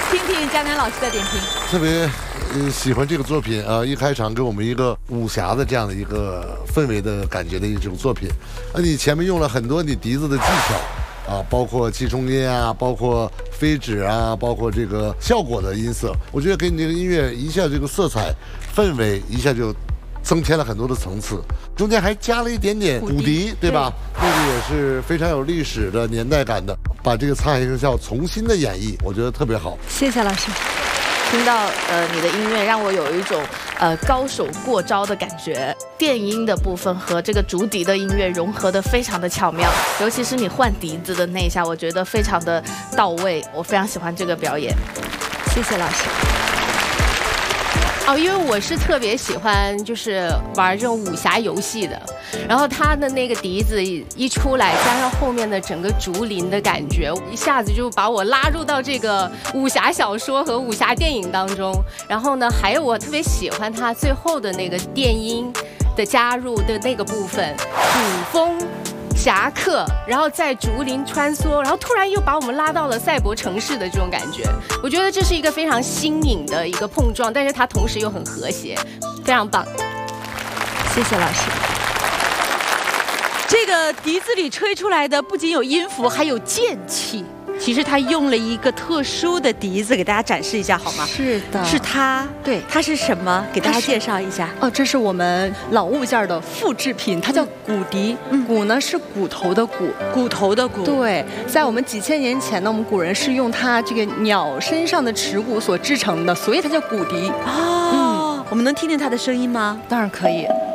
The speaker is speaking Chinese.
听听江南老师的点评。 特别喜欢这个作品啊！一开场给我们一个武侠的这样的一个氛围的感觉的一种作品。你前面用了很多你笛子的技巧啊，包括气冲音啊，包括飞指啊，包括这个效果的音色，我觉得给你这个音乐一下这个色彩氛围一下就增添了很多的层次，中间还加了一点点骨笛，对吧？那个也是非常有历史的年代感的，把这个沧海声效重新的演绎，我觉得特别好。 谢谢老师。 听到你的音乐，让我有一种高手过招的感觉。电音的部分和这个竹笛的音乐融合得非常的巧妙，尤其是你换笛子的那一下，我觉得非常的到位，我非常喜欢这个表演。 谢谢老师。 因为我是特别喜欢就是玩这种武侠游戏的，然后他的那个笛子一出来，加上后面的整个竹林的感觉，一下子就把我拉入到这个武侠小说和武侠电影当中。然后呢，还有我特别喜欢他最后的那个电音的加入的那个部分，古风侠客，然后在竹林穿梭，然后突然又把我们拉到了赛博城市的这种感觉。我觉得这是一个非常新颖的一个碰撞，但是它同时又很和谐，非常棒。 谢谢老师。这个笛子里吹出来的不仅有音符，还有剑气。其实他用了一个特殊的笛子给大家展示一下，好吗？ 是的， 是它。 对， 它是什么？给大家介绍一下。 这是我们老物件的复制品，它叫骨笛。骨呢是骨头的骨， 骨头的骨。 对，在我们几千年前呢，我们古人是用它这个鸟身上的齿骨所制成的，所以它叫骨笛。 我们能听见它的声音吗？ 当然可以。